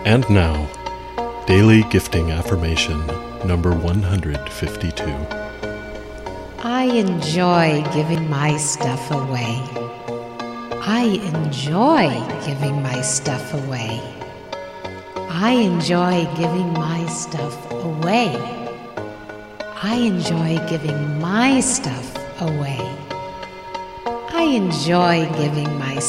And now, Daily Gifting Affirmation number 152. I enjoy giving my stuff away. I enjoy giving my stuff away. I enjoy giving my stuff away. I enjoy giving my stuff away. I enjoy giving my